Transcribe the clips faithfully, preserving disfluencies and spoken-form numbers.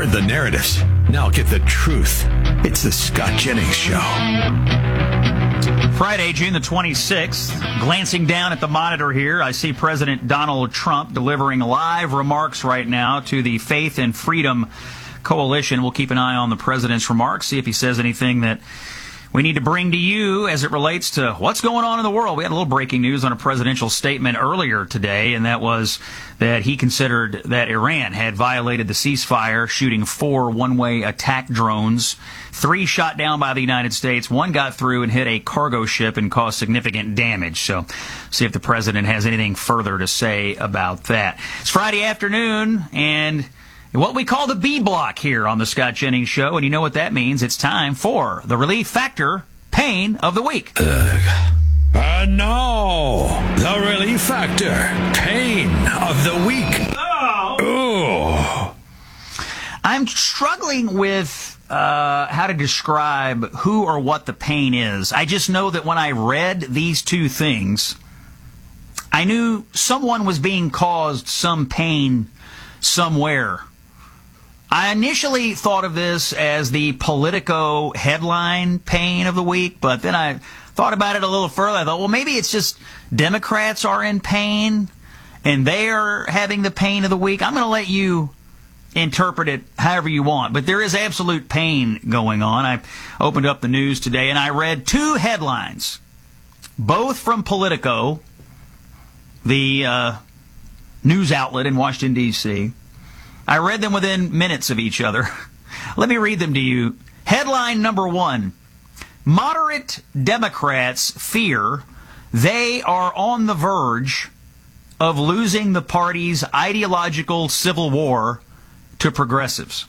heard the narratives. Now get the truth. It's the Scott Jennings Show. Friday, June the twenty-sixth. Glancing down at the monitor here, I see President Donald Trump delivering live remarks right now to the Faith and Freedom Coalition. We'll keep an eye on the president's remarks, see if he says anything that we need to bring to you as it relates to what's going on in the world. We had a little breaking news on a presidential statement earlier today, and that was that he considered that Iran had violated the ceasefire, shooting four one-way attack drones. Three shot down by the United States. One got through and hit a cargo ship and caused significant damage. So see if the president has anything further to say about that. It's Friday afternoon, and what we call the B block here on the Scott Jennings Show, and you know what that means. It's time for the Relief Factor Pain of the Week. Ugh. And now, the Relief Factor Pain of the Week. Oh. I'm struggling with uh, how to describe who or what the pain is. I just know that when I read these two things, I knew someone was being caused some pain somewhere. I initially thought of this as the Politico headline pain of the week, but then I thought about it a little further. I thought, well, maybe it's just Democrats are in pain and they are having the pain of the week. I'm going to let you interpret it however you want, but there is absolute pain going on. I opened up the news today and I read two headlines, both from Politico, the uh, news outlet in Washington, D C I read them within minutes of each other. Let me read them to you. Headline number one, moderate Democrats fear they are on the verge of losing the party's ideological civil war to progressives.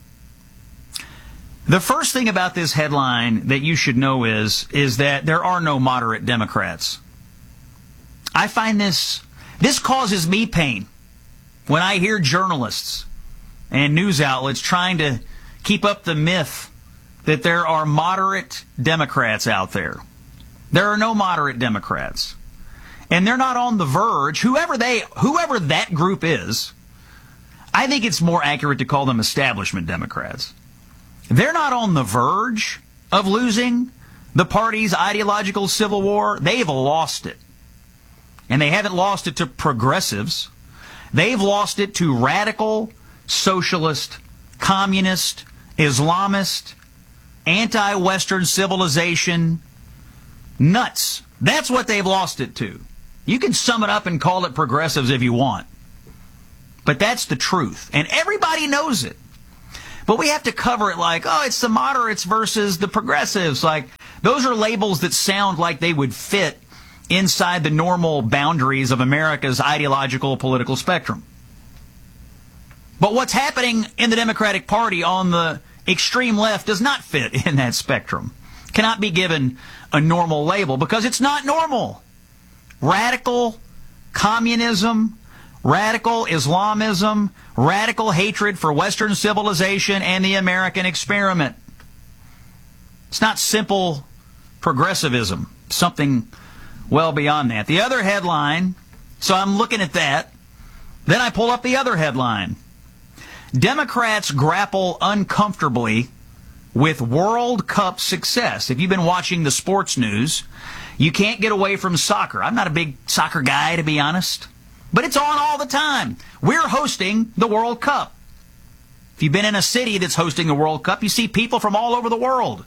The first thing about this headline that you should know is, is that there are no moderate Democrats. I find this, this causes me pain when I hear journalists and news outlets trying to keep up the myth that there are moderate Democrats out there. There are no moderate Democrats. And they're not on the verge. Whoever they, whoever that group is, I think it's more accurate to call them establishment Democrats. They're not on the verge of losing the party's ideological civil war. They've lost it. And they haven't lost it to progressives. They've lost it to radical, socialist, communist, Islamist, anti-Western civilization nuts. That's what they've lost it to. You can sum it up and call it progressives if you want. But that's the truth. And everybody knows it. But we have to cover it like, oh, it's the moderates versus the progressives. Like, those are labels that sound like they would fit inside the normal boundaries of America's ideological political spectrum. But what's happening in the Democratic Party on the extreme left does not fit in that spectrum. Cannot be given a normal label because it's not normal. Radical communism, radical Islamism, radical hatred for Western civilization and the American experiment. It's not simple progressivism. Something well beyond that. The other headline, so I'm looking at that. Then I pull up the other headline. Democrats grapple uncomfortably with World Cup success. If you've been watching the sports news, you can't get away from soccer. I'm not a big soccer guy, to be honest, but it's on all the time. We're hosting the World Cup. If you've been in a city that's hosting the World Cup, you see people from all over the world.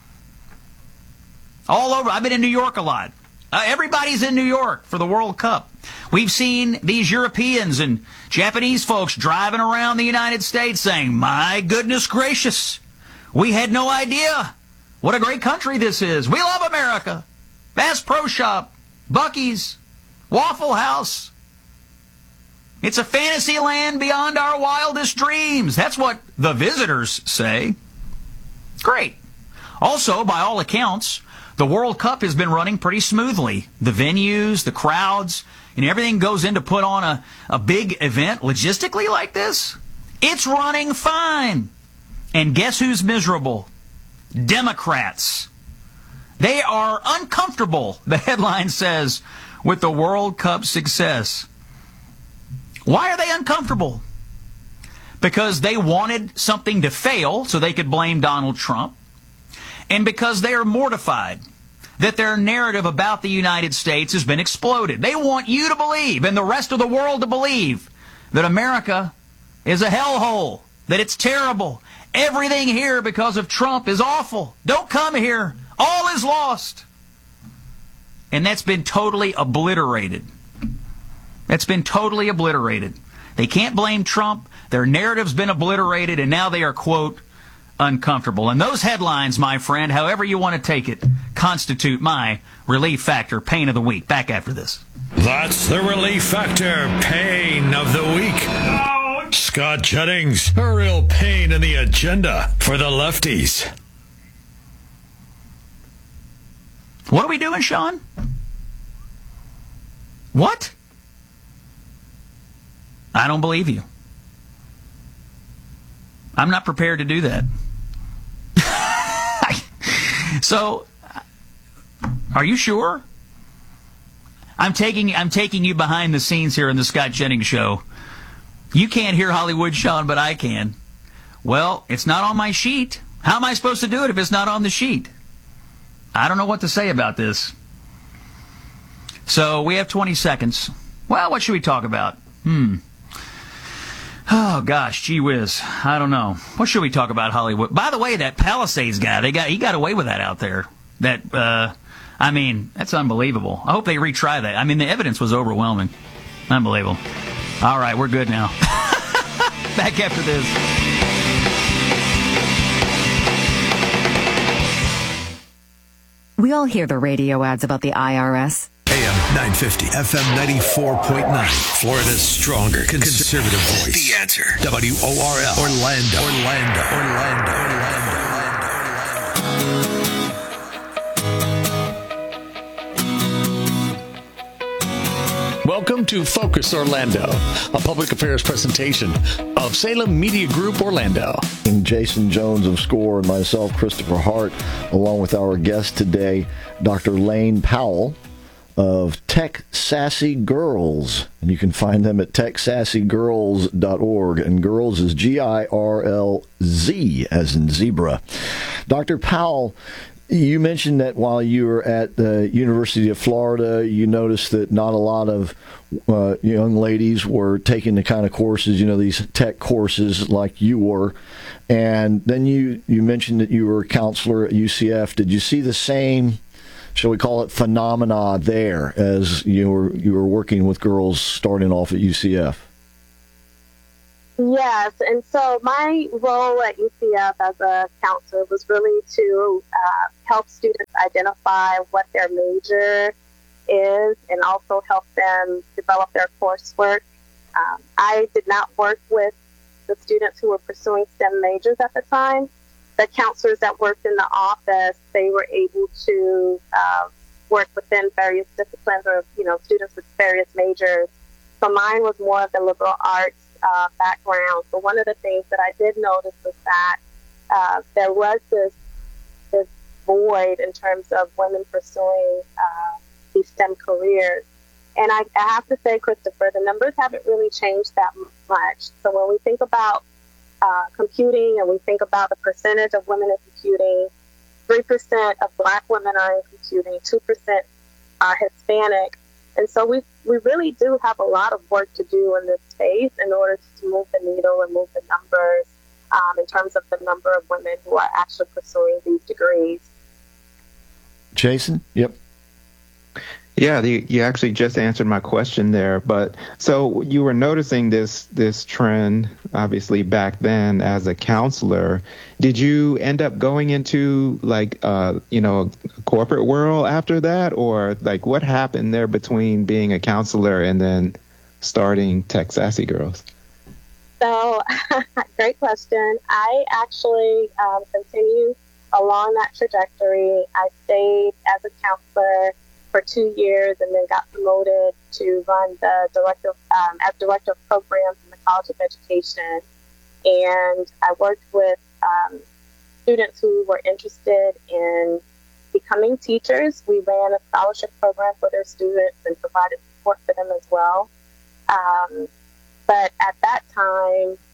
All over. I've been in New York a lot. Uh, everybody's in New York for the World Cup. We've seen these Europeans and Japanese folks driving around the United States saying, my goodness gracious, we had no idea what a great country this is. We love America. Bass Pro Shop, Buc-ee's, Waffle House. It's a fantasy land beyond our wildest dreams. That's what the visitors say. Great. Also, by all accounts, the World Cup has been running pretty smoothly. The venues, the crowds, and everything goes in to put on a, a big event logistically like this. It's running fine. And guess who's miserable? Democrats. They are uncomfortable, the headline says, with the World Cup success. Why are they uncomfortable? because they wanted something to fail so they could blame Donald Trump, and because they are mortified that their narrative about the United States has been exploded. They want you to believe, and the rest of the world to believe, that America is a hellhole, that it's terrible. Everything here because of Trump is awful. Don't come here. All is lost. And that's been totally obliterated. That's been totally obliterated. They can't blame Trump. Their narrative's been obliterated, and now they are, quote, uncomfortable. And those headlines, my friend, however you want to take it, constitute my Relief Factor Pain of the Week. Back after this. That's the Relief Factor Pain of the Week. Ouch. Scott Jennings, a real pain in the agenda for the lefties. What are we doing, Sean? What? I don't believe you. I'm not prepared to do that. So, are you sure? I'm taking I'm taking you behind the scenes here in the Scott Jennings Show. You can't hear Hollywood, Sean, but I can. Well, it's not on my sheet. How am I supposed to do it if it's not on the sheet? I don't know what to say about this. So we have twenty seconds. Well, what should we talk about? Hmm. Oh gosh, gee whiz. I don't know. What should we talk about, Hollywood? By the way, that Palisades guy, they got he got away with that out there. That uh I mean, that's unbelievable. I hope they retry that. I mean, the evidence was overwhelming. Unbelievable. All right, we're good now. Back after this. We all hear the radio ads about the I R S. A M nine fifty, F M ninety-four point nine. Florida's stronger conservative voice. The Answer. W O R L. Orlando. Orlando. Orlando. Orlando. Welcome to Focus Orlando, a public affairs presentation of Salem Media Group Orlando. Jason Jones of SCORE and myself, Christopher Hart, along with our guest today, Doctor Lane Powell of Tech Sassy Girls. And you can find them at tech sassy girls dot org. And girls is G I R L Z, as in zebra. Doctor Powell, you mentioned that while you were at the University of Florida, you noticed that not a lot of uh, young ladies were taking the kind of courses, you know, these tech courses like you were. And then you, you mentioned that you were a counselor at U C F. Did you see the same, shall we call it, phenomena there as you were you were working with girls starting off at U C F? Yes, and so my role at U C F as a counselor was really to uh, help students identify what their major is and also help them develop their coursework. Um, I did not work with the students who were pursuing STEM majors at the time. The counselors that worked in the office, they were able to uh, work within various disciplines or, you know, students with various majors. So mine was more of the liberal arts Uh, background. So one of the things that I did notice was that uh, there was this this void in terms of women pursuing uh, these STEM careers. And I, I have to say, Christopher, the numbers haven't really changed that much. So when we think about uh, computing and we think about the percentage of women in computing, three percent of black women are in computing, two percent are Hispanic. And so we we really do have a lot of work to do in this space in order to move the needle and move the numbers um, in terms of the number of women who are actually pursuing these degrees. Jason? Yep. Yeah, the, you actually just answered my question there. But so you were noticing this this trend, obviously, back then as a counselor. Did you end up going into, like, uh, you know, corporate world after that? Or, like, what happened there between being a counselor and then starting Tech Sassy Girls? So, great question. I actually um, continued along that trajectory. I stayed as a counselor for two years and then got promoted to run the director um, as director of programs in the College of Education. And I worked with um, students who were interested in becoming teachers. We ran a scholarship program for their students and provided support for them as well. Um, but at that time,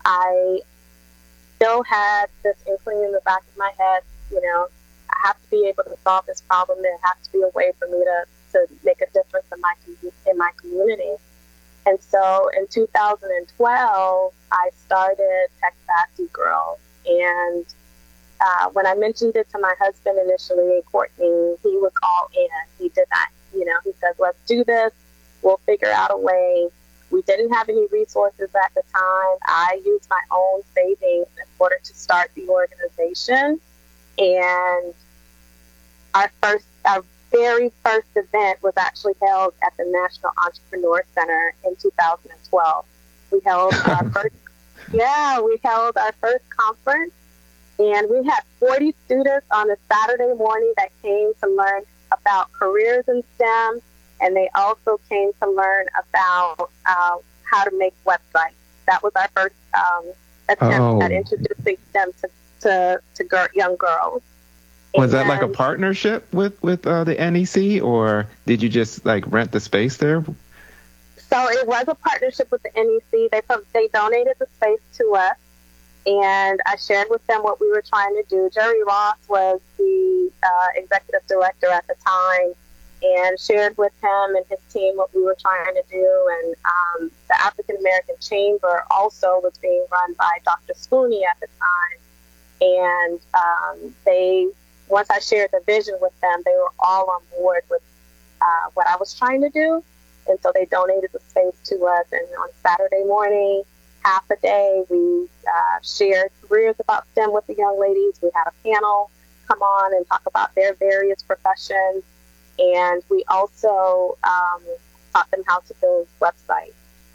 I still had this inkling in the back of my head, you know, I have to be able to solve this problem. There has to be a way for me to, to make a difference in my in my community. And so in two thousand twelve, I started Tech Sassy Girls. And uh, when I mentioned it to my husband initially, Courtney, he was all in. He did that. You know, he said, let's do this. We'll figure out a way. We didn't have any resources at the time. I used my own savings in order to start the organization. And our first, our very first event was actually held at the National Entrepreneur Center in two thousand twelve. We held our first, yeah, we held our first conference, and we had forty students on a Saturday morning that came to learn about careers in STEM, and they also came to learn about uh, how to make websites. That was our first um, attempt oh. at introducing STEM to to, to gir- young girls. Was and, that like a partnership with with uh, the N E C, or did you just like rent the space there? So it was a partnership with the N E C. They they donated the space to us, and I shared with them what we were trying to do. Jerry Ross was the uh, executive director at the time, and shared with him and his team what we were trying to do. And um, the African American Chamber also was being run by Doctor Spooney at the time. And um, they, once I shared the vision with them, they were all on board with uh, what I was trying to do. And so they donated the space to us. And on Saturday morning, half a day, we uh, shared careers about STEM with the young ladies. We had a panel come on and talk about their various professions. And we also um, taught them how to build websites.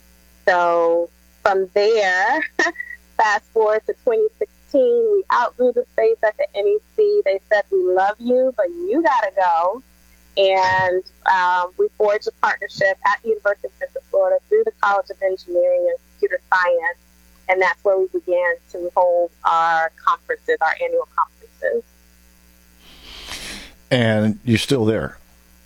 So from there, fast forward to twenty sixteen, we outgrew the space at the N E C. They said, we love you, but you got to go. And um, we forged a partnership at the University of Central Florida through the College of Engineering and Computer Science. And that's where we began to hold our conferences, our annual conferences. And you're still there?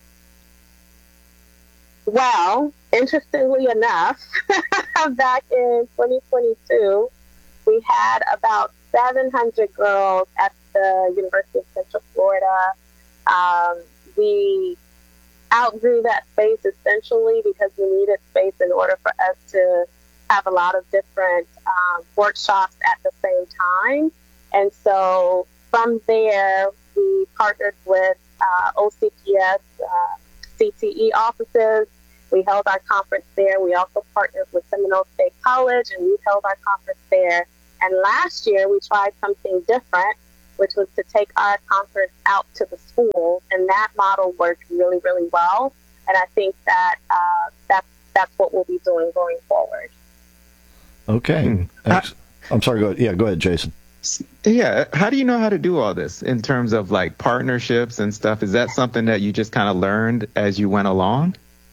Well, interestingly enough, back in twenty twenty-two, we had about seven hundred girls at the University of Central Florida. Um, we outgrew that space essentially because we needed space in order for us to have a lot of different um, workshops at the same time. And so from there, we partnered with uh, O C P S, uh, C T E offices. We held our conference there. We also partnered with Seminole State College, and we held our conference there. And last year, we tried something different, which was to take our conference out to the schools, and that model worked really, really well. And I think that uh, that's, that's what we'll be doing going forward. Okay. Mm. I, I'm sorry. Go ahead. Yeah, go ahead, Jason. Yeah. How do you know how to do all this in terms of like partnerships and stuff? Is that something that you just kind of learned as you went along?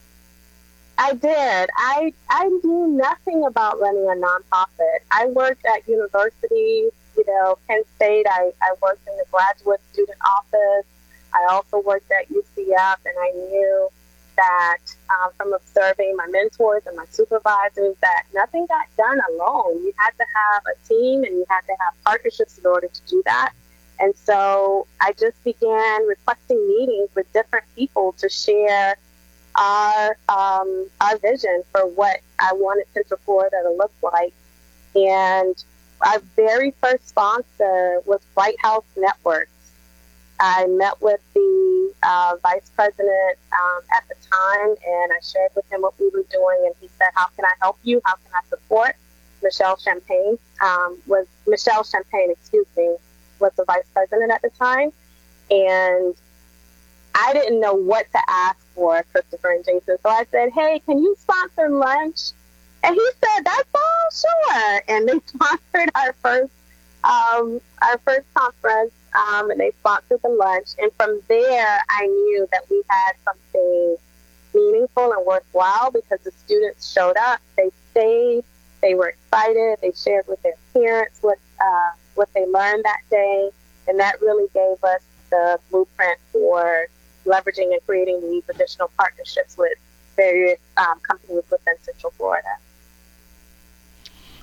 I did. I I knew nothing about running a nonprofit. I worked at universities, you know, Penn State. I, I worked in the graduate student office. I also worked at U C F, and I knew that um, from observing my mentors and my supervisors that nothing got done alone. You had to have a team, and you had to have partnerships in order to do that. And so I just began requesting meetings with different people to share our um, our vision for what I wanted Central Florida to look like. And our very first sponsor was White House Networks. I met with the uh, vice president um, at the time, and I shared with him what we were doing, and he said, how can I help you? How can I support? Michelle Champagne um, was Michelle Champagne, excuse me, was the vice president at the time. And I didn't know what to ask for, Christopher and Jason. So I said, hey, can you sponsor lunch? And he said, that's all, sure. And they sponsored our first um, our first conference, um, and they sponsored the lunch. And from there, I knew that we had something meaningful and worthwhile because the students showed up. They stayed. They were excited. They shared with their parents what uh, what they learned that day. And that really gave us the blueprint for leveraging and creating these additional partnerships with various um, companies within Central Florida.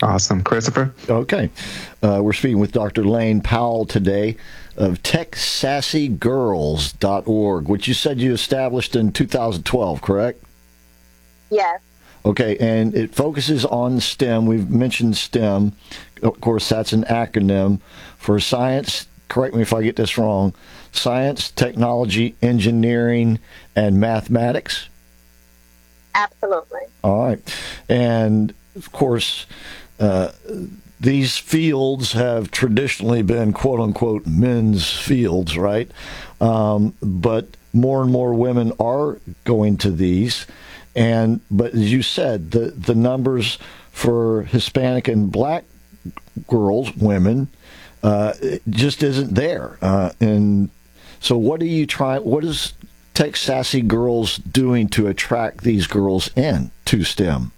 Awesome. Christopher? Okay. Uh, we're speaking with Doctor Lane Powell today of tech sassy girls dot org, which you said you established in two thousand twelve, correct? Yes. Okay, and it focuses on STEM. We've mentioned STEM. Of course, that's an acronym for science, correct me if I get this wrong, science, technology, engineering, and mathematics? Absolutely. All right. And, of course, uh, these fields have traditionally been, quote-unquote, men's fields, right? Um, but more and more women are going to these. And but as you said, the, the numbers for Hispanic and black girls, women, uh, it just isn't there. Uh, and so what are you trying, what is Tech Sassy Girls doing to attract these girls in to STEM?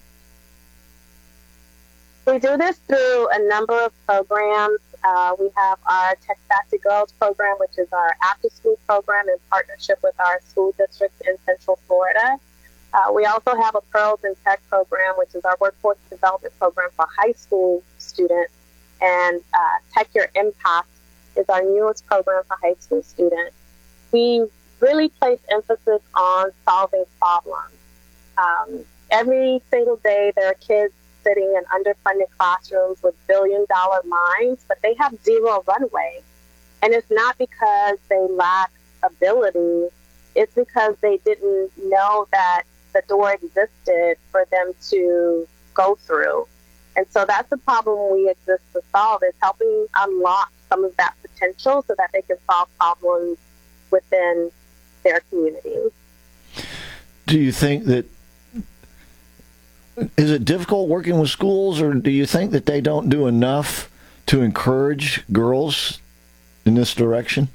We do this through a number of programs. Uh, we have our Tech Sassy Girls program, which is our after-school program in partnership with our school district in Central Florida. Uh, we also have a Pearls in Tech program, which is our workforce development program for high school students. And uh, Tech Your Impact is our newest program for high school students. We really place emphasis on solving problems. Um, every single day, there are kids sitting in underfunded classrooms with billion-dollar minds, but they have zero runway. And it's not because they lack ability. It's because they didn't know that the door existed for them to go through. And so that's the problem we exist to solve, is helping unlock some of that potential so that they can solve problems within their communities. Do you think that, is it difficult working with schools, or do you think that they don't do enough to encourage girls in this direction?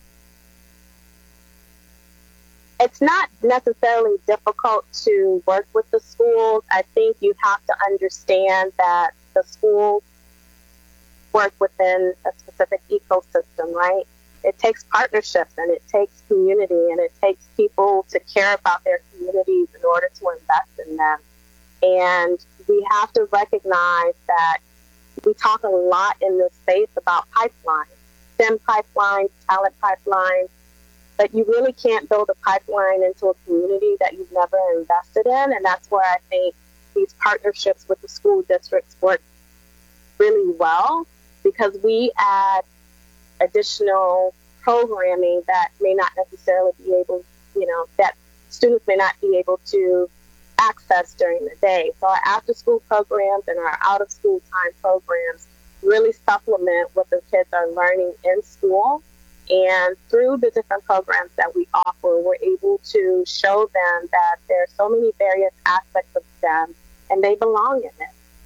It's not necessarily difficult to work with the schools. I think you have to understand that the schools work within a specific ecosystem, right? It takes partnerships, and it takes community, and it takes people to care about their communities in order to invest in them. And we have to recognize that we talk a lot in this space about pipelines, STEM pipelines, talent pipelines, but you really can't build a pipeline into a community that you've never invested in. And that's where I think these partnerships with the school districts work really well, because we add additional programming that may not necessarily be able, you know, that students may not be able to access during the day. So our after-school programs and our out-of-school time programs really supplement what the kids are learning in school. And through the different programs that we offer, we're able to show them that there are so many various aspects of STEM, and they belong in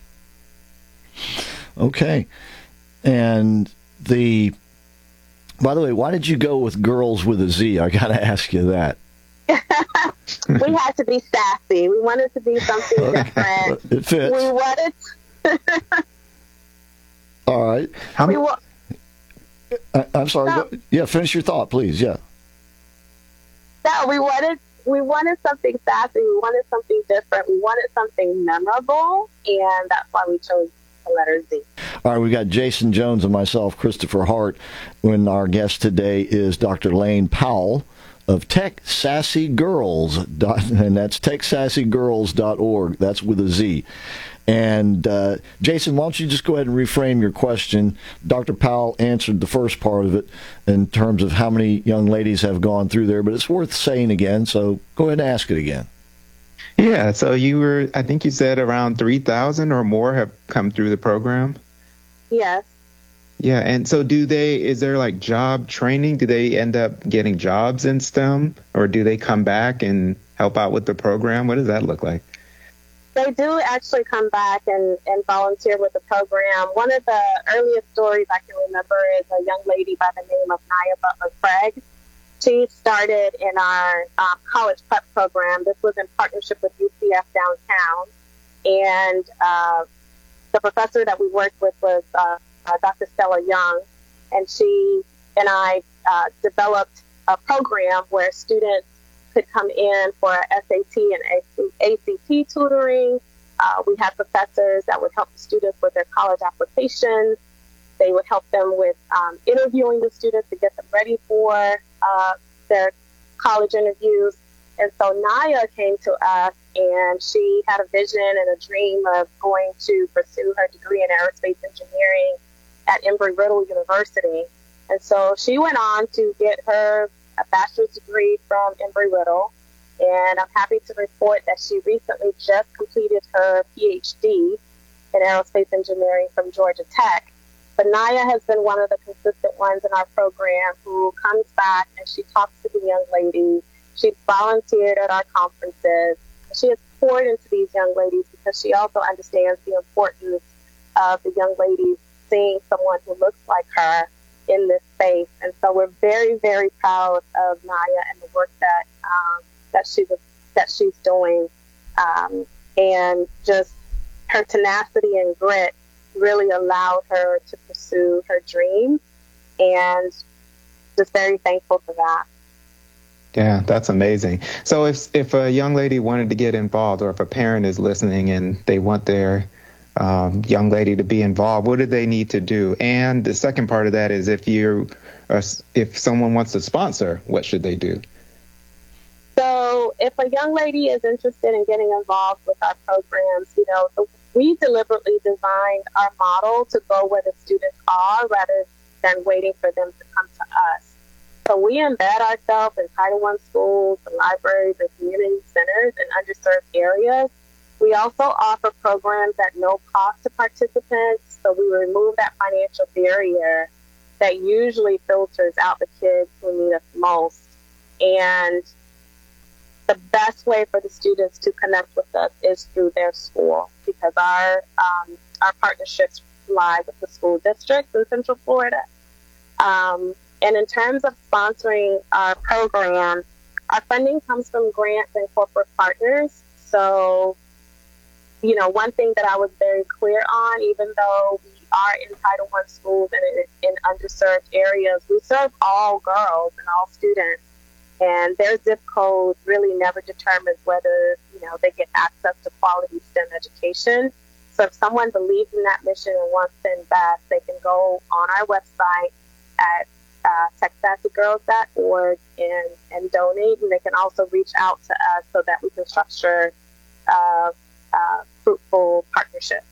it. Okay. And the, by the way, why did you go with girls with a Z? I got to ask you that. We had to be sassy. We wanted to be something different. It fits. We wanted to All right. How we many? wa- I, I'm sorry. No. Go, yeah, finish your thought, please. Yeah. No, we wanted we wanted something sassy. We wanted something different. We wanted something memorable, and that's why we chose the letter Z. All right, we got Jason Jones and myself, Christopher Hart, when our guest today is Doctor Lane Powell of Tech Sassy Girls, and that's tech sassy girls dot org. That's with a Z. And uh, Jason, why don't you just go ahead and reframe your question? Doctor Powell answered the first part of it in terms of how many young ladies have gone through there, but it's worth saying again, so go ahead and ask it again. Yeah, so you were, I think you said around three thousand or more have come through the program? Yes. Yeah, and so do they, is there like job training? Do they end up getting jobs in STEM, or do they come back and help out with the program? What does that look like? They do actually come back and, and volunteer with the program. One of the earliest stories I can remember is a young lady by the name of Naya Butler Craig. She started in our um, college prep program. This was in partnership with U C F downtown. And uh, the professor that we worked with was uh, uh, Doctor Stella Young. And she and I uh, developed a program where students could come in for S A T and A C T tutoring, Uh, we had professors that would help the students with their college applications. They would help them with um, interviewing the students to get them ready for uh, their college interviews. And so Naya came to us, and she had a vision and a dream of going to pursue her degree in aerospace engineering at Embry-Riddle University. And so she went on to get her a bachelor's degree from Embry-Riddle. And I'm happy to report that she recently just completed her P H D in aerospace engineering from Georgia Tech. But Naya has been one of the consistent ones in our program who comes back and she talks to the young ladies. She's volunteered at our conferences. She has poured into these young ladies because she also understands the importance of the young ladies seeing someone who looks like her in this space. And so we're very, very proud of Naya and the work that um, that she was that she's doing, um, and just her tenacity and grit really allowed her to pursue her dreams, and just very thankful for that. Yeah, that's amazing. So if if a young lady wanted to get involved, or if a parent is listening and they want their um, young lady to be involved, what do they need to do? And the second part of that is if you, if someone wants to sponsor, what should they do? So if a young lady is interested in getting involved with our programs, you know, we deliberately designed our model to go where the students are rather than waiting for them to come to us. So we embed ourselves in Title one schools, and libraries, and community centers in underserved areas. We also offer programs at no cost to participants, so we remove that financial barrier that usually filters out the kids who need us most. And the best way for the students to connect with us is through their school, because our um, our partnerships lie with the school districts in Central Florida. Um, and in terms of sponsoring our program, our funding comes from grants and corporate partners. So, you know, one thing that I was very clear on, even though we are in Title one schools and in, in underserved areas, we serve all girls and all students. And their zip code really never determines whether, you know, they get access to quality STEM education. So if someone believes in that mission and wants to invest, they can go on our website at uh, tech sassy girls dot org and, and donate. And they can also reach out to us so that we can structure uh, uh, fruitful partnerships.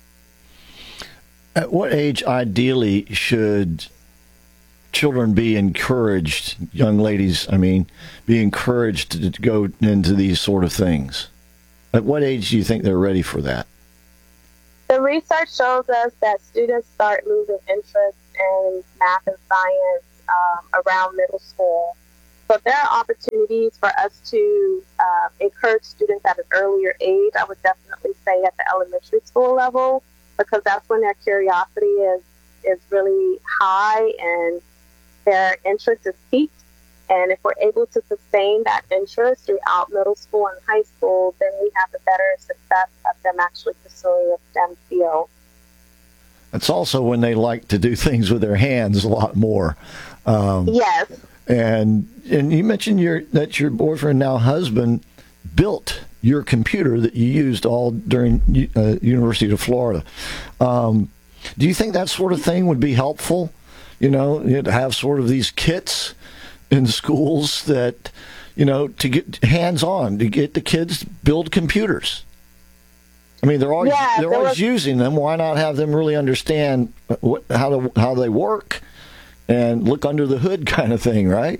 At what age, ideally, should children be encouraged, young ladies, I mean, be encouraged to go into these sort of things? At what age do you think they're ready for that? The research shows us that students start losing interest in math and science um, around middle school. So there are opportunities for us to uh, encourage students at an earlier age. I would definitely say at the elementary school level, because that's when their curiosity is, is really high and their interest is piqued. And if we're able to sustain that interest throughout middle school and high school, then we have a better success of them actually pursuing a STEM field. It's also when they like to do things with their hands a lot more. Um, yes. And and you mentioned your that your boyfriend, now husband, built your computer that you used all during uh, University of Florida. Um, do you think that sort of thing would be helpful? You know, to have sort of these kits in schools that, you know, to get hands-on, to get the kids build computers. I mean, they're always yeah, they're always was... using them. Why not have them really understand what, how to, how they work and look under the hood, kind of thing, right?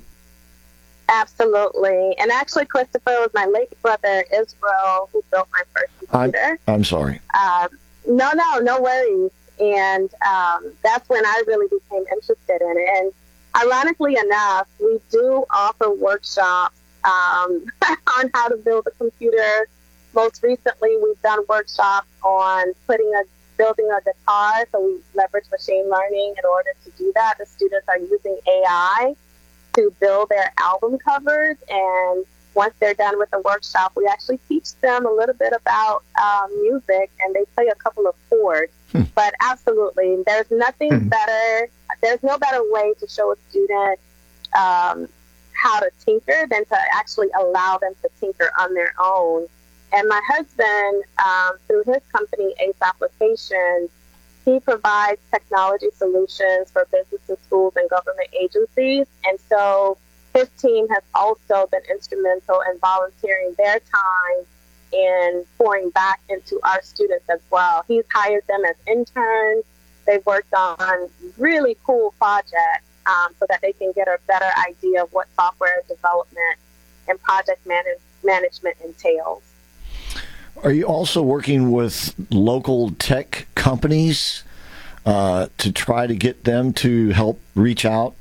Absolutely. And actually, Christopher, was my late brother Israel who built my first computer. I'm, I'm sorry. Um, no, no, no worries. And um, that's when I really became interested in it. And ironically enough, we do offer workshops um, on how to build a computer. Most recently, we've done workshops on putting a building a guitar. So we leverage machine learning in order to do that. The students are using A I to build their album covers. And once they're done with the workshop, we actually teach them a little bit about um, music, and they play a couple of chords. Hmm. But absolutely, there's nothing hmm. better. There's no better way to show a student um, how to tinker than to actually allow them to tinker on their own And my husband, um, through his company, Ace Applications, he provides technology solutions for businesses, schools, and government agencies. And so his team has also been instrumental in volunteering their time and pouring back into our students as well. He's hired them as interns. They've worked on really cool projects um, so that they can get a better idea of what software development and project man- management entails. Are you also working with local tech companies uh, to try to get them to help reach out?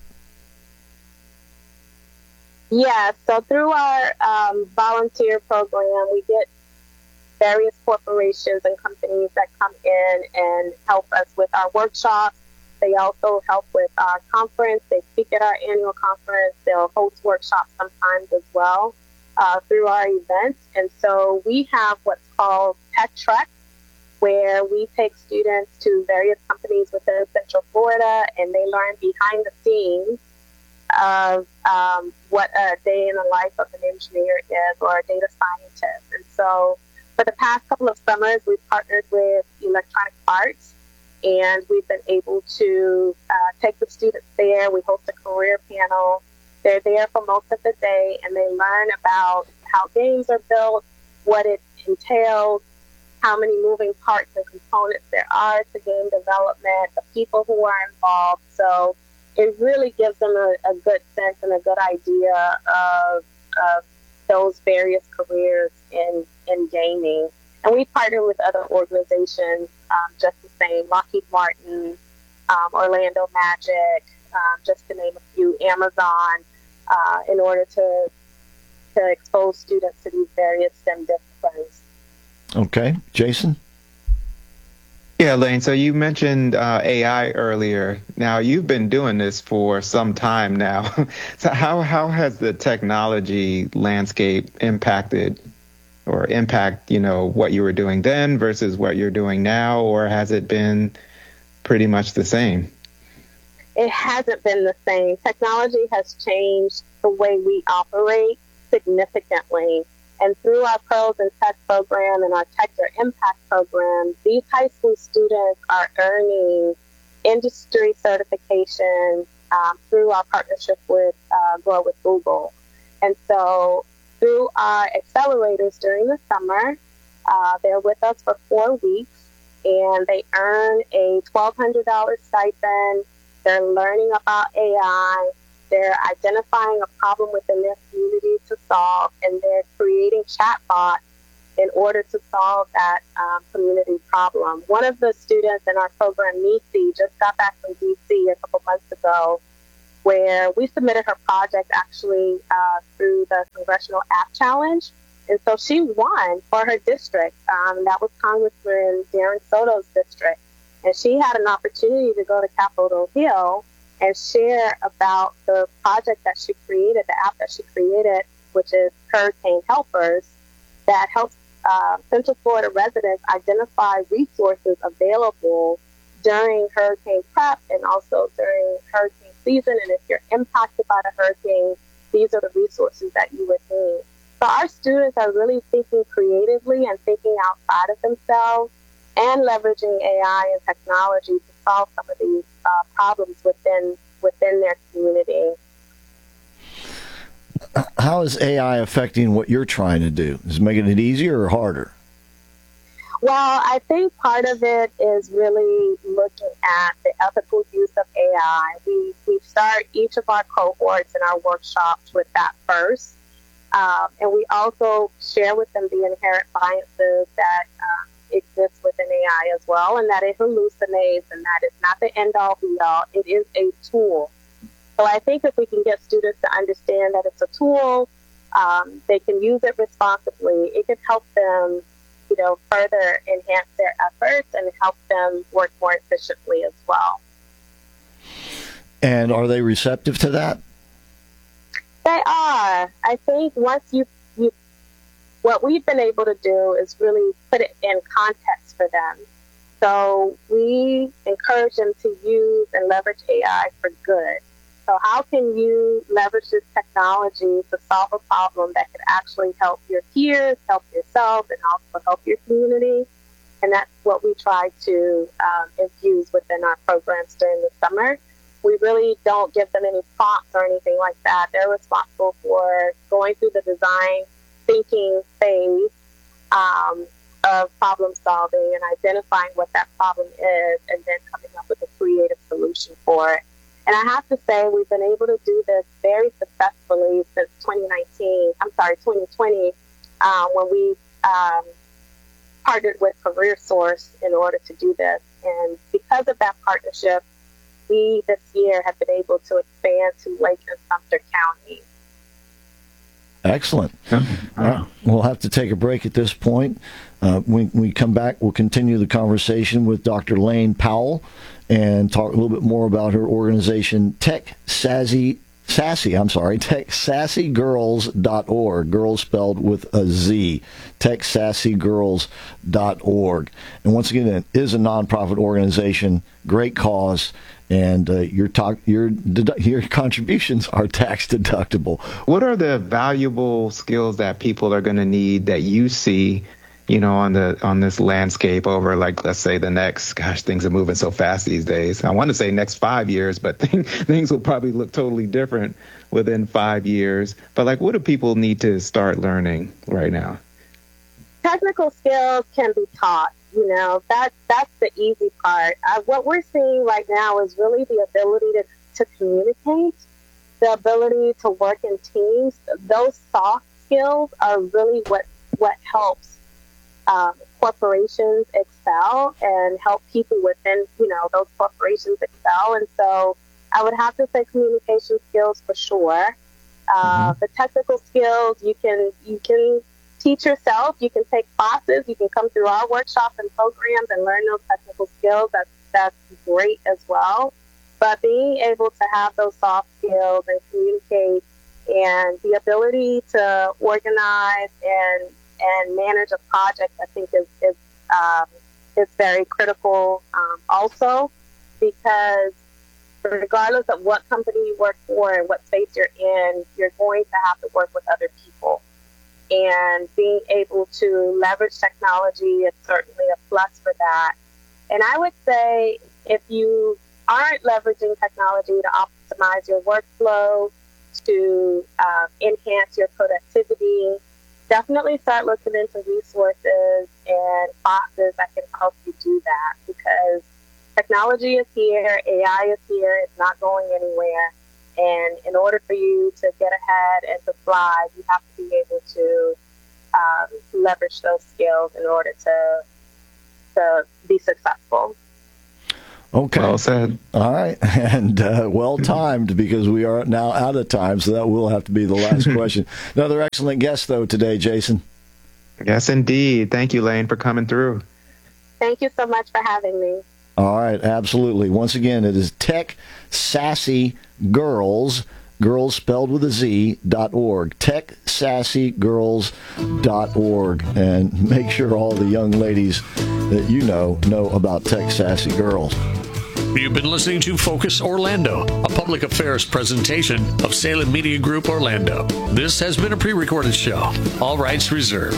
Yeah, so through our um, volunteer program, we get various corporations and companies that come in and help us with our workshops. They also help with our conference. They speak at our annual conference. They'll host workshops sometimes as well. Uh, through our events. And so we have what's called Tech Trek, where we take students to various companies within Central Florida, and they learn behind the scenes of um, what a day in the life of an engineer is or a data scientist. And so for the past couple of summers, we've partnered with Electronic Arts, and we've been able to uh, take the students there. We host a career panel. They're there for most of the day, and they learn about how games are built, what it entails, how many moving parts and components there are to game development, the people who are involved. So it really gives them a, a good sense and a good idea of, of those various careers in, in gaming. And we partner with other organizations um, just the same, Lockheed Martin, um, Orlando Magic, um, just to name a few, Amazon, Uh, in order to to expose students to these various STEM disciplines. Okay. Jason? Yeah, Lane, so you mentioned uh, A I earlier. Now, you've been doing this for some time now. So how, how has the technology landscape impacted or impact, you know, what you were doing then versus what you're doing now, or has it been pretty much the same? It hasn't been the same. Technology has changed the way we operate significantly. And through our Pearls in Tech program and our Tech Your Impact program, these high school students are earning industry certifications um, through our partnership with uh, Grow with Google. And so through our accelerators during the summer, uh, they're with us for four weeks, and they earn a twelve hundred dollars stipend. They're learning about A I. They're identifying a problem within their community to solve, and they're creating chatbots in order to solve that um, community problem. One of the students in our program, Nisi, just got back from D C a couple months ago, where we submitted her project actually uh, through the Congressional App Challenge. And so she won for her district. Um, that was Congressman Darren Soto's district. And she had an opportunity to go to Capitol Hill and share about the project that she created, the app that she created, which is Hurricane Helpers, that helps uh, Central Florida residents identify resources available during hurricane prep and also during hurricane season. And if you're impacted by the hurricane, these are the resources that you would need. So our students are really thinking creatively and thinking outside of themselves and leveraging A I and technology to solve some of these uh, problems within within their community. How is A I affecting what you're trying to do? Is it making it easier or harder? Well, I think part of it is really looking at the ethical use of A I. We we start each of our cohorts and our workshops with that first. Um, and we also share with them the inherent biases that um, exist within A I as well, and that it hallucinates, and that it's not the end-all, be-all. It is a tool. So I think if we can get students to understand that it's a tool, um, they can use it responsibly, it can help them, you know, further enhance their efforts and help them work more efficiently as well. And are they receptive to that? They are. I think once you, you, what we've been able to do is really put it in context for them. So we encourage them to use and leverage A I for good. So how can you leverage this technology to solve a problem that could actually help your peers, help yourself, and also help your community? And that's what we try to um, infuse within our programs during the summer. We really don't give them any prompts or anything like that. They're responsible for going through the design thinking phase um, of problem solving and identifying what that problem is, and then coming up with a creative solution for it. And I have to say, we've been able to do this very successfully since twenty nineteen, I'm sorry, twenty twenty, um, when we um, partnered with CareerSource in order to do this. And because of that partnership, we this year have been able to expand to Lake and Sumter County. Excellent. All right. We'll have to take a break at this point. Uh, when we come back, we'll continue the conversation with Doctor Lane Powell and talk a little bit more about her organization, Tech Sassy, Sassy, I'm sorry, tech sassy girls dot org, girls spelled with a Z, tech sassy girls dot org. And once again, it is a nonprofit organization, great cause, and uh, your, talk, your, your contributions are tax deductible. What are the valuable skills that people are going to need that you see, you know, on the on this landscape over, like, let's say the next, gosh, things are moving so fast these days. I want to say next five years, but th- things will probably look totally different within five years. But, like, what do people need to start learning right now? Technical skills can be taught. You know, that, that's the easy part. Uh, what we're seeing right now is really the ability to, to communicate, the ability to work in teams. Those soft skills are really what, what helps um, corporations excel and help people within, you know, those corporations excel. And so I would have to say communication skills for sure. Uh, mm-hmm. The technical skills, you can you can teach yourself. You can take classes. You can come through our workshops and programs and learn those technical skills. That's, that's great as well. But being able to have those soft skills and communicate and the ability to organize and and manage a project, I think is is, um, is very critical um, also, because regardless of what company you work for and what space you're in, you're going to have to work with other people. And being able to leverage technology is certainly a plus for that. And I would say if you aren't leveraging technology to optimize your workflow, to uh, enhance your productivity, definitely start looking into resources and classes that can help you do that, because technology is here, A I is here, it's not going anywhere. And in order for you to get ahead and to thrive, you have to be able to um, leverage those skills in order to to be successful. Okay. Well said. All right. And uh, well timed, because we are now out of time, so that will have to be the last question. Another excellent guest, though, today, Jason. Yes, indeed. Thank you, Lane, for coming through. Thank you so much for having me. All right. Absolutely. Once again, it is Tech Sassy Girls, girls spelled with a Z, dot org, tech sassy girls dot org. And make sure all the young ladies that you know know about Tech Sassy Girls. You've been listening to Focus Orlando, a public affairs presentation of Salem Media Group Orlando. This has been a pre-recorded show. All rights reserved.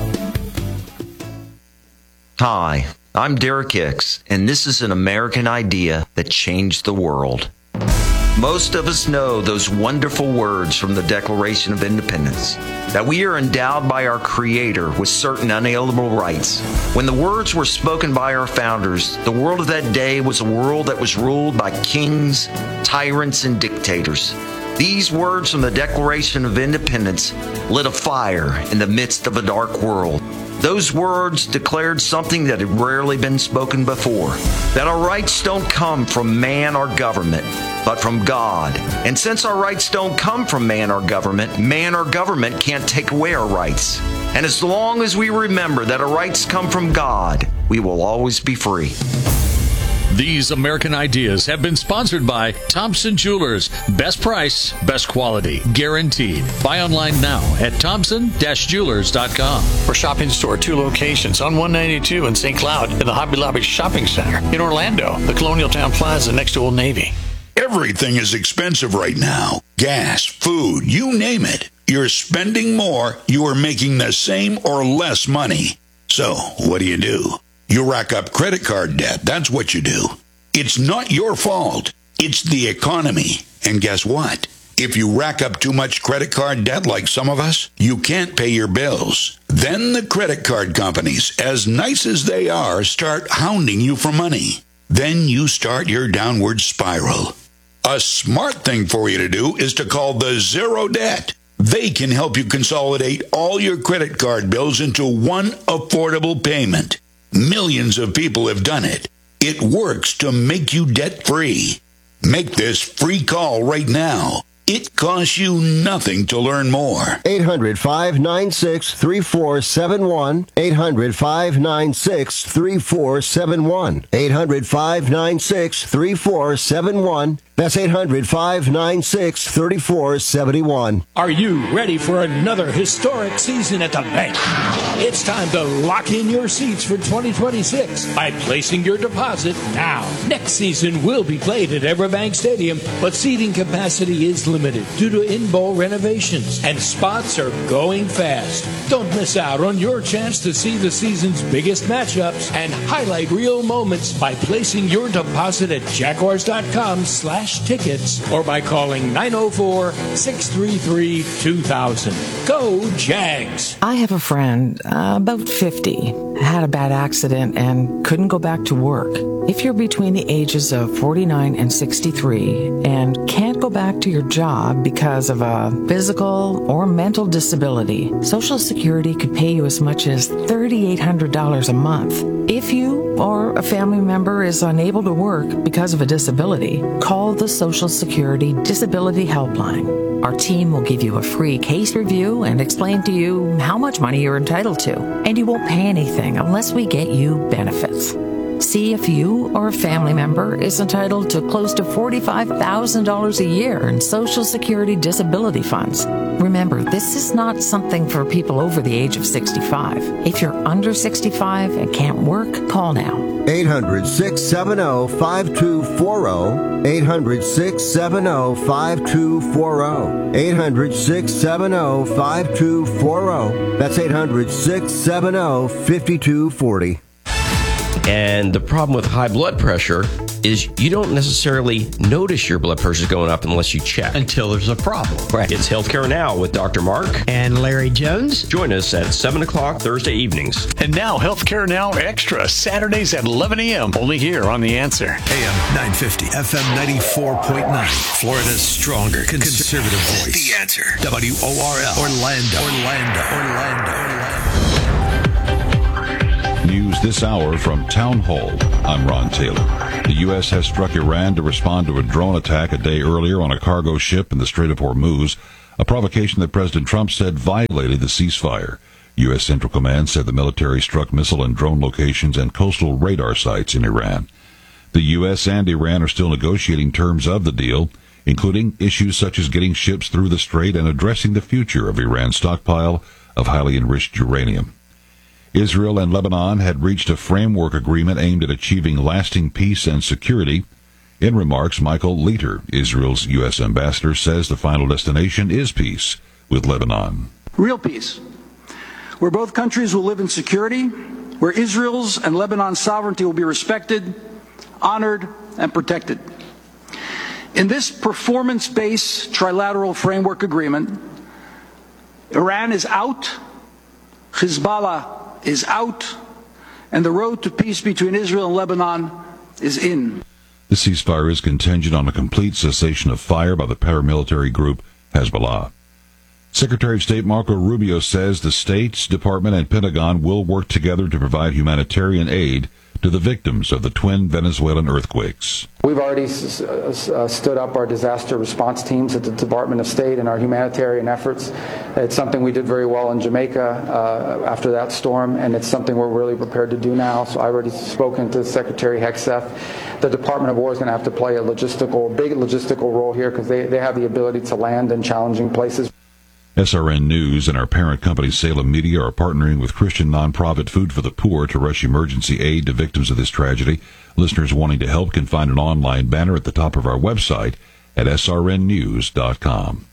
Hi, I'm Derek Hicks, and this is an American idea that changed the world. Most of us know those wonderful words from the Declaration of Independence, that we are endowed by our Creator with certain unalienable rights. When the words were spoken by our founders, the world of that day was a world that was ruled by kings, tyrants, and dictators. These words from the Declaration of Independence lit a fire in the midst of a dark world. Those words declared something that had rarely been spoken before, that our rights don't come from man or government, but from God. And since our rights don't come from man or government, man or government can't take away our rights. And as long as we remember that our rights come from God, we will always be free. These American ideas have been sponsored by Thompson Jewelers. Best price, best quality, guaranteed. Buy online now at thompson dash jewelers dot com. For shopping store, two locations on one ninety-two in Saint Cloud, in the Hobby Lobby Shopping Center. In Orlando, the Colonial Town Plaza next to Old Navy. Every Everything is expensive right now. Gas, food, you name it. You're spending more, you are making the same or less money. So, what do you do? You rack up credit card debt. That's what you do. It's not your fault. It's the economy. And guess what? If you rack up too much credit card debt like some of us, you can't pay your bills. Then the credit card companies, as nice as they are, start hounding you for money. Then you start your downward spiral. A smart thing for you to do is to call the Zero Debt. They can help you consolidate all your credit card bills into one affordable payment. Millions of people have done it. It works to make you debt-free. Make this free call right now. It costs you nothing to learn more. eight hundred, five nine six, three four seven one. eight hundred, five nine six, three four seven one. eight hundred, five nine six, three four seven one. That's eight hundred, five nine six, three four seven one. Are you ready for another historic season at the bank? It's time to lock in your seats for twenty twenty-six by placing your deposit now. Next season will be played at Everbank Stadium, but seating capacity is limited due to in-bowl renovations, and spots are going fast. Don't miss out on your chance to see the season's biggest matchups and highlight real moments by placing your deposit at jaguars.com slash tickets or by calling nine oh four, six three three, two thousand. Go Jags! I have a friend, uh, about fifty, had a bad accident and couldn't go back to work. If you're between the ages of forty-nine and sixty-three and can't go back to your job because of a physical or mental disability, Social Security could pay you as much as three thousand eight hundred dollars a month. If you or a family member is unable to work because of a disability, call the Social Security Disability Helpline. Our team will give you a free case review and explain to you how much money you're entitled to, and you won't pay anything unless we get you benefits. See if you or a family member is entitled to close to forty-five thousand dollars a year in Social Security disability funds. Remember, this is not something for people over the age of sixty-five. If you're under sixty-five and can't work, call now. eight hundred, six seven zero, five two four zero. eight hundred, six seven zero, five two four zero. eight hundred, six seven zero, five two four zero. That's eight hundred, six seven zero, five two four zero. And the problem with high blood pressure is you don't necessarily notice your blood pressure is going up unless you check. Until there's a problem. Right. It's Healthcare Now with Doctor Mark and Larry Jones. Join us at seven o'clock Thursday evenings. And now Healthcare Now Extra, Saturdays at eleven a.m. Only here on The Answer. A M nine fifty, F M ninety-four point nine. Florida's stronger conservative voice. The Answer. W O R L. Orlando. Orlando. Orlando. Orlando. News this hour from Town Hall. I'm Ron Taylor. The U S has struck Iran to respond to a drone attack a day earlier on a cargo ship in the Strait of Hormuz, a provocation that President Trump said violated the ceasefire. U S Central Command said the military struck missile and drone locations and coastal radar sites in Iran. The U S and Iran are still negotiating terms of the deal, including issues such as getting ships through the strait and addressing the future of Iran's stockpile of highly enriched uranium. Israel and Lebanon had reached a framework agreement aimed at achieving lasting peace and security. In remarks, Michael Leiter, Israel's U S ambassador, says the final destination is peace with Lebanon. Real peace, where both countries will live in security, where Israel's and Lebanon's sovereignty will be respected, honored, and protected. In this performance-based trilateral framework agreement, Iran is out, Hezbollah is out, and the road to peace between Israel and Lebanon is in. The ceasefire is contingent on a complete cessation of fire by the paramilitary group Hezbollah. Secretary of State Marco Rubio says the State's Department and Pentagon will work together to provide humanitarian aid to the victims of the twin Venezuelan earthquakes. We've already s- uh, stood up our disaster response teams at the Department of State and our humanitarian efforts. It's something we did very well in Jamaica uh, after that storm, and it's something we're really prepared to do now. So I've already spoken to Secretary Hegseth. The Department of War is going to have to play a logistical, big logistical role here because they, they have the ability to land in challenging places. S R N News and our parent company Salem Media are partnering with Christian nonprofit Food for the Poor to rush emergency aid to victims of this tragedy. Listeners wanting to help can find an online banner at the top of our website at S R N news dot com.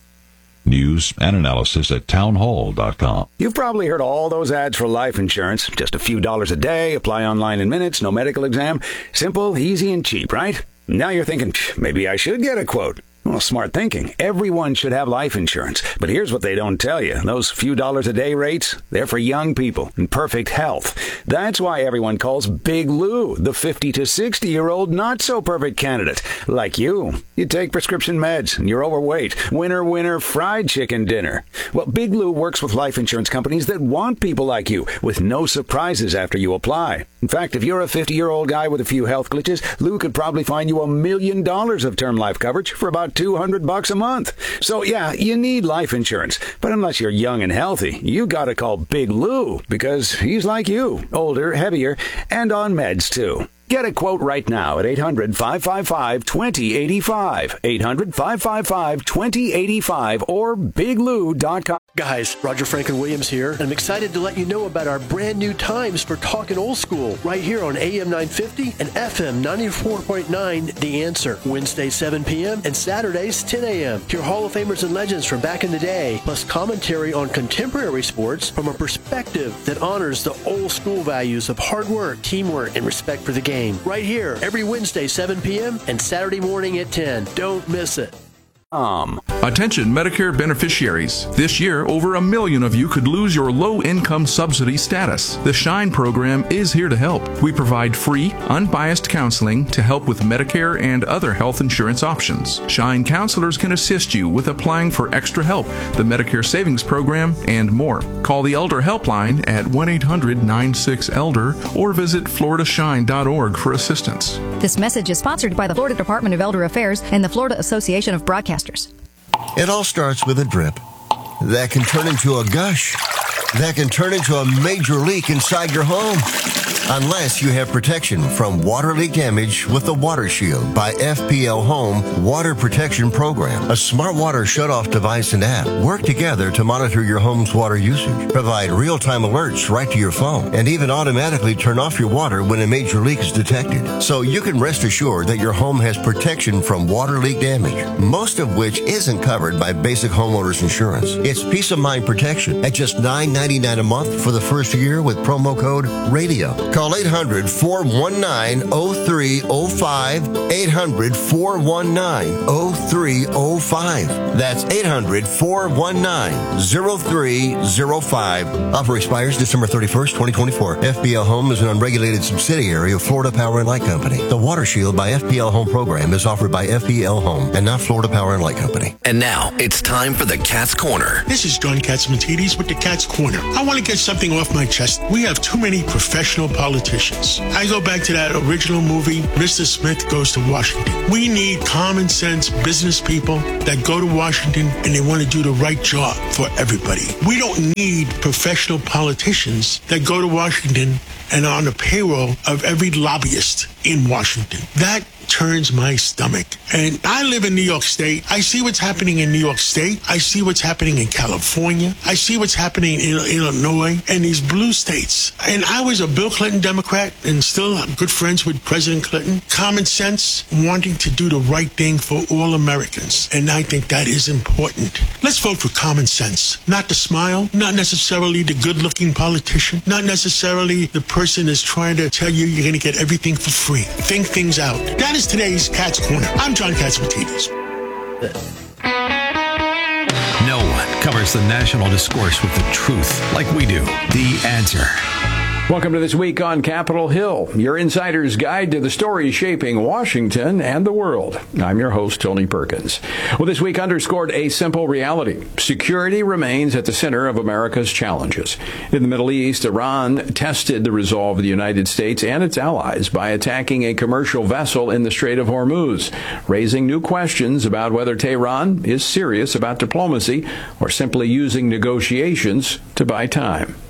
News and analysis at town hall dot com. You've probably heard all those ads for life insurance. Just a few dollars a day, apply online in minutes, no medical exam. Simple, easy, and cheap, right? Now you're thinking, maybe I should get a quote. Well, smart thinking. Everyone should have life insurance. But here's what they don't tell you. Those few dollars a day rates, they're for young people in perfect health. That's why everyone calls Big Lou the fifty to sixty-year-old not-so-perfect candidate. Like you. You take prescription meds, and you're overweight. Winner, winner, fried chicken dinner. Well, Big Lou works with life insurance companies that want people like you, with no surprises after you apply. In fact, if you're a fifty-year-old guy with a few health glitches, Lou could probably find you a million dollars of term life coverage for about two hundred bucks a month. So yeah, you need life insurance. But unless you're young and healthy, you gotta call Big Lou, because he's like you, older, heavier, and on meds too. Get a quote right now at eight hundred, five five five, two zero eight five, eight hundred, five five five, two zero eight five, or big lou dot com. Guys, Roger Franklin Williams here, and I'm excited to let you know about our brand new times for Talkin' Old School right here on A M nine fifty and F M ninety-four point nine The Answer. Wednesdays seven p.m. and Saturdays ten a.m. Hear Hall of Famers and legends from back in the day, plus commentary on contemporary sports from a perspective that honors the old school values of hard work, teamwork, and respect for the game. Right here, every Wednesday seven p.m. and Saturday morning at ten. Don't miss it. Um. Attention Medicare beneficiaries. This year, over a million of you could lose your low-income subsidy status. The SHINE program is here to help. We provide free, unbiased counseling to help with Medicare and other health insurance options. SHINE counselors can assist you with applying for extra help, the Medicare Savings Program, and more. Call the Elder Helpline at one eight hundred, nine six, elder or visit florida shine dot org for assistance. This message is sponsored by the Florida Department of Elder Affairs and the Florida Association of Broadcasters. It all starts with a drip that can turn into a gush, that can turn into a major leak inside your home. Unless you have protection from water leak damage with the Water Shield by F P L Home Water Protection Program. A smart water shutoff device and app work together to monitor your home's water usage, provide real-time alerts right to your phone, and even automatically turn off your water when a major leak is detected. So you can rest assured that your home has protection from water leak damage, most of which isn't covered by basic homeowners insurance. It's peace of mind protection at just nine ninety-nine a month for the first year with promo code RADIO. Call eight hundred, four one nine, zero three zero five, eight hundred, four one nine, zero three zero five. That's eight hundred, four one nine, zero three zero five. Offer expires December thirty-first, twenty twenty-four. F P L Home is an unregulated subsidiary of Florida Power and Light Company. The Water Shield by F P L Home program is offered by F P L Home and not Florida Power and Light Company. And now it's time for the Cat's Corner. This is John Katsimatidis with the Cat's Corner. I want to get something off my chest. We have too many professional politicians. I go back to that original movie, Mister Smith Goes to Washington. We need common sense business people that go to Washington and they want to do the right job for everybody. We don't need professional politicians that go to Washington and are on the payroll of every lobbyist in Washington. That turns my stomach. And I live in New York State. I see what's happening in New York State. I see what's happening in California. I see what's happening in Illinois and these blue states. And I was a Bill Clinton Democrat and still I'm good friends with President Clinton. Common sense, wanting to do the right thing for all Americans. And I think that is important. Let's vote for common sense. Not the smile, not necessarily the good-looking politician, not necessarily the person that's trying to tell you you're going to get everything for free. Think things out. That is today's Cat's Corner. I'm John Katsimatidis. No one covers the national discourse with the truth like we do. The Answer. Welcome to This Week on Capitol Hill, your insider's guide to the stories shaping Washington and the world. I'm your host, Tony Perkins. Well, this week underscored a simple reality. Security remains at the center of America's challenges. In the Middle East, Iran tested the resolve of the United States and its allies by attacking a commercial vessel in the Strait of Hormuz, raising new questions about whether Tehran is serious about diplomacy or simply using negotiations to buy time.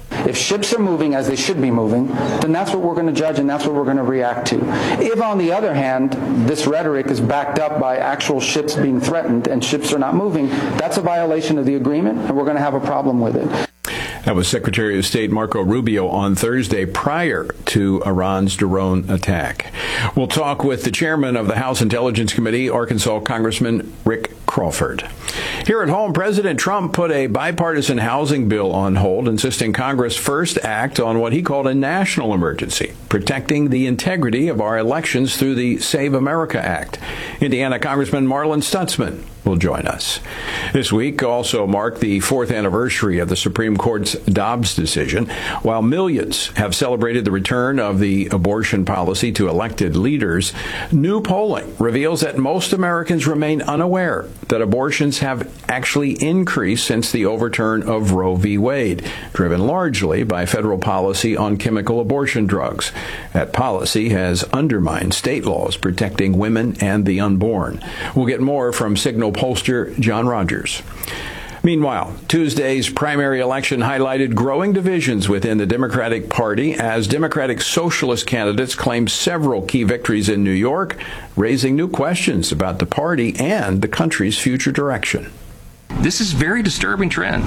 If ships are moving as they should be moving, then that's what we're going to judge and that's what we're going to react to. If, on the other hand, this rhetoric is backed up by actual ships being threatened and ships are not moving, that's a violation of the agreement, and we're going to have a problem with it. That was Secretary of State Marco Rubio on Thursday prior to Iran's drone attack. We'll talk with the chairman of the House Intelligence Committee, Arkansas Congressman Rick Crawford. Here at home, President Trump put a bipartisan housing bill on hold, insisting Congress first act on what he called a national emergency, protecting the integrity of our elections through the Save America Act. Indiana Congressman Marlin Stutzman will join us. This week also marked the fourth anniversary of the Supreme Court's Dobbs decision. While millions have celebrated the return of the abortion policy to elected leaders, new polling reveals that most Americans remain unaware that abortions have actually increased since the overturn of Roe v. Wade, driven largely by federal policy on chemical abortion drugs. That policy has undermined state laws protecting women and the unborn. We'll get more from Signal pollster John Rogers. Meanwhile, Tuesday's primary election highlighted growing divisions within the Democratic Party as Democratic Socialist candidates claimed several key victories in New York, raising new questions about the party and the country's future direction. This is a very disturbing trend.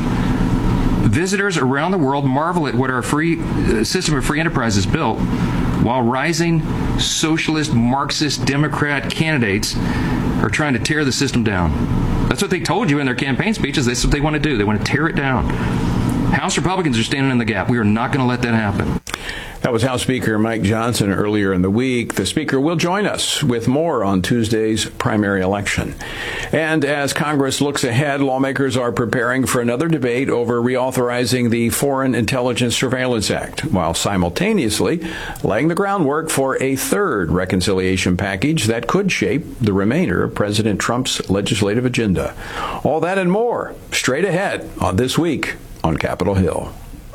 Visitors around the world marvel at what our free uh, system of free enterprise has built, while rising socialist, Marxist, Democrat candidates are trying to tear the system down. That's what they told you in their campaign speeches. That's what they want to do. They want to tear it down. House Republicans are standing in the gap. We are not going to let that happen. That was House Speaker Mike Johnson earlier in the week. The Speaker will join us with more on Tuesday's primary election. And as Congress looks ahead, lawmakers are preparing for another debate over reauthorizing the Foreign Intelligence Surveillance Act, while simultaneously laying the groundwork for a third reconciliation package that could shape the remainder of President Trump's legislative agenda. All that and more straight ahead on This Week on Capitol Hill.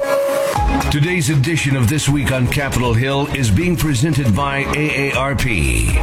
Today's edition of This Week on Capitol Hill is being presented by A A R P.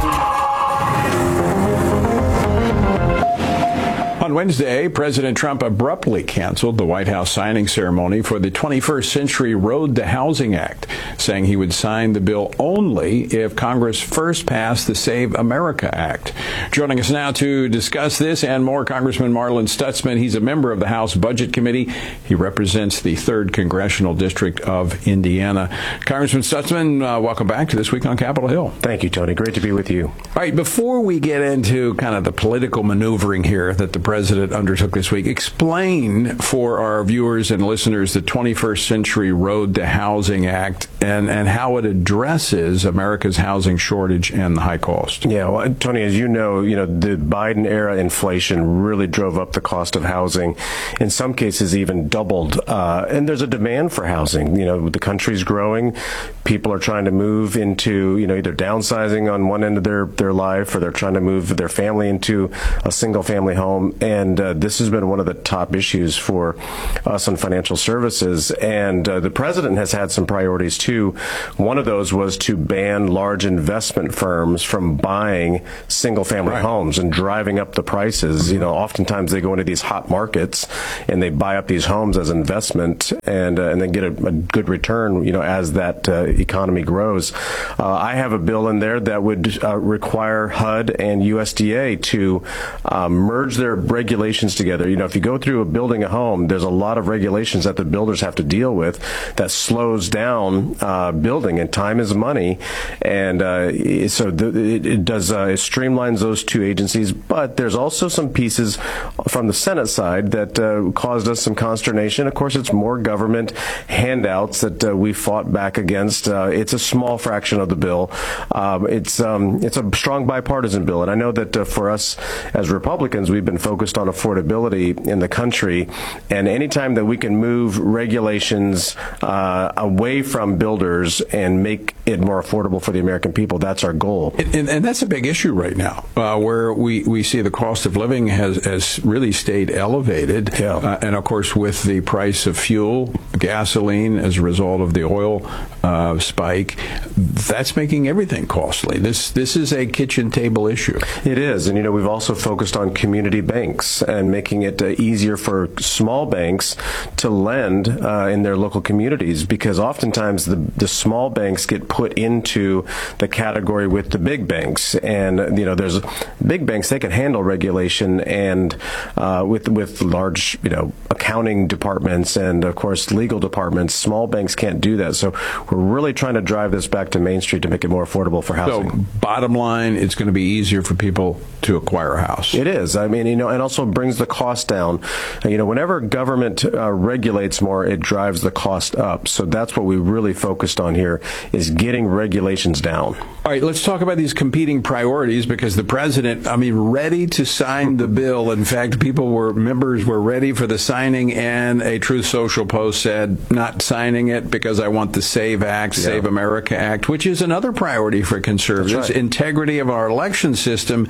On Wednesday, President Trump abruptly canceled the White House signing ceremony for the twenty-first Century Road to Housing Act, saying he would sign the bill only if Congress first passed the Save America Act. Joining us now to discuss this and more, Congressman Marlin Stutzman. He's a member of the House Budget Committee. He represents the third Congressional District of Indiana. Congressman Stutzman, uh, welcome back to This Week on Capitol Hill. Thank you, Tony. Great to be with you. All right, before we get into kind of the political maneuvering here that the President undertook this week, explain for our viewers and listeners the twenty-first Century Road to Housing Act and, and how it addresses America's housing shortage and the high cost. Yeah, well, Tony, as you know, you know the Biden-era inflation really drove up the cost of housing. In some cases, even doubled. Uh, and there's a demand for housing. You know, the country's growing. People are trying to move into, you know, either downsizing on one end of their, their life, or they're trying to move their family into a single-family home. And uh, this has been one of the top issues for us on financial services. And uh, the president has had some priorities, too. One of those was to ban large investment firms from buying single-family right. homes and driving up the prices. You know, oftentimes they go into these hot markets and they buy up these homes as investment and uh, and then get a, a good return, you know, as that uh, economy grows. Uh, I have a bill in there that would uh, require H U D and U S D A to uh, merge their regulations together. You know, if you go through a building a home, there's a lot of regulations that the builders have to deal with that slows down uh, building, and time is money. And uh, so the, it, it does uh, it streamlines those two agencies. But there's also some pieces from the Senate side that uh, caused us some consternation. Of course, it's more government handouts that uh, we fought back against. Uh, it's a small fraction of the bill. Um, it's um, it's a strong bipartisan bill, and I know that uh, for us as Republicans, we've been focused on affordability in the country, and anytime that we can move regulations uh, away from builders and make it more affordable for the American people, that's our goal. And, and, and that's a big issue right now, uh, where we, we see the cost of living has, has really stayed elevated. Yeah. Uh, and of course, with the price of fuel, gasoline, as a result of the oil uh, spike, that's making everything costly. This this is a kitchen table issue. It is, and you know we've also focused on community banks and making it uh, easier for small banks to lend uh, in their local communities, because oftentimes the the small banks get put into the category with the big banks, and you know there's big banks, they can handle regulation and uh, with with large you know accounting departments and of course legal departments. Small banks can't do that, so we're really trying to drive this back to Main Street to make it more affordable for housing. So bottom line, it's going to be easier for people to acquire a house. It is. I mean, you know, and also brings the cost down. You know, whenever government uh, regulates more, it drives the cost up. So that's what we really focused on here, is getting regulations down. All right, let's talk about these competing priorities, because the president, I mean, ready to sign the bill. In fact, people were, members were ready for the signing, and a Truth Social post said, not signing it because I want the SAVE Act, yeah. Save America Act, which is another priority for conservatives, right. Integrity of our election system.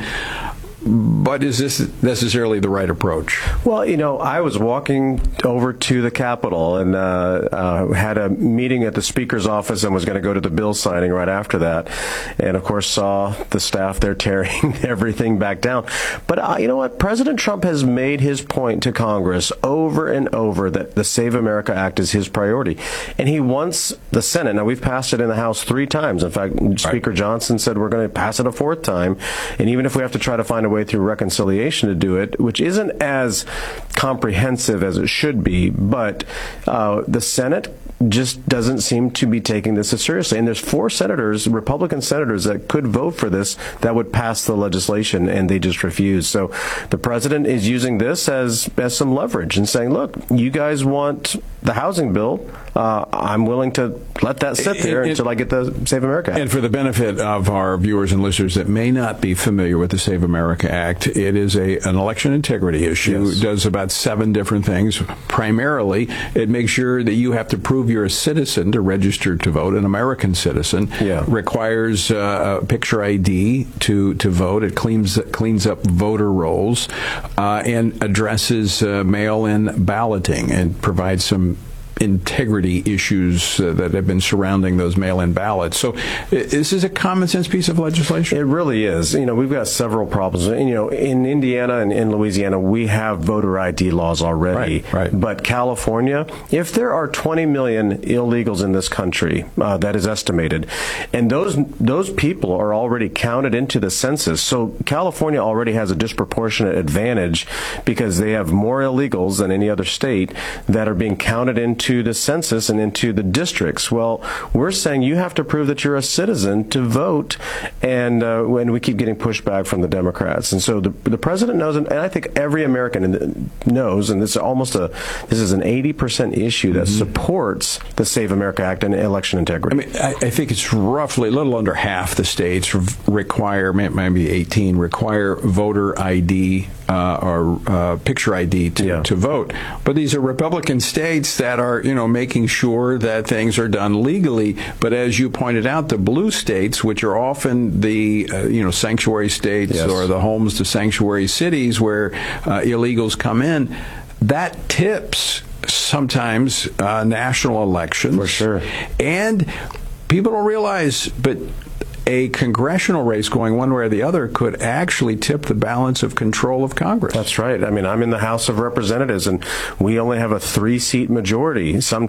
But is this necessarily the right approach? Well, you know, I was walking over to the Capitol and uh, uh, had a meeting at the Speaker's office and was going to go to the bill signing right after that. And, of course, saw the staff there tearing everything back down. But uh, you know what? President Trump has made his point to Congress over and over that the Save America Act is his priority. And he wants the Senate. Now, we've passed it in the House three times. In fact, Speaker right. Johnson said we're going to pass it a fourth time. And even if we have to try to find a way through reconciliation to do it, which isn't as comprehensive as it should be, but uh, the Senate just doesn't seem to be taking this as seriously. And there's four senators, Republican senators, that could vote for this that would pass the legislation, and they just refuse. So the president is using this as, as some leverage and saying, look, you guys want the housing bill, uh, I'm willing to let that sit there it, it, until I get the Save America Act. And for the benefit of our viewers and listeners that may not be familiar with the Save America Act, it is a an election integrity issue. Yes. It does about seven different things. Primarily, it makes sure that you have to prove you're a citizen to register to vote, an American citizen. Yeah. Requires uh, a picture I D to, to vote. It cleans, cleans up voter rolls uh, and addresses uh, mail-in balloting and provides some integrity issues uh, that have been surrounding those mail-in ballots. So this is a common sense piece of legislation. It really is. You know, we've got several problems. And, you know, in Indiana and in Louisiana, we have voter I D laws already. Right, right. But California, if there are twenty million illegals in this country, uh, that is estimated, and those those people are already counted into the census. So California already has a disproportionate advantage because they have more illegals than any other state that are being counted into to the census and into the districts. Well, we're saying you have to prove that you're a citizen to vote, and uh, when we keep getting pushback from the Democrats. And so the, the president knows, and I think every American knows, and this is almost a this is an eighty percent issue that mm-hmm. supports the Save America Act and election integrity. I mean, I, I think it's roughly a little under half the states require, maybe eighteen, require voter I D uh, or uh, picture I D to, yeah. to vote. But these are Republican states that are, you know, making sure that things are done legally. But as you pointed out, the blue states, which are often the, uh, you know, sanctuary states yes. or the homes to sanctuary cities where uh, illegals come in, that tips sometimes uh, national elections. For sure. And people don't realize, but a congressional race going one way or the other could actually tip the balance of control of Congress. That's right. I mean, I'm in the House of Representatives, and we only have a three-seat majority. Some